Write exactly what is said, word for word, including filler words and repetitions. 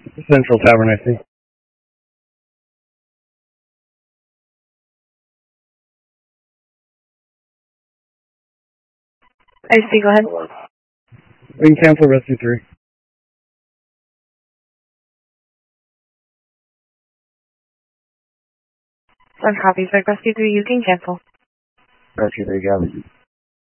Central Tavern, I see. I see, go ahead. We can cancel Rescue three. Some copies like Rescue three, you can cancel. Rescue three, go.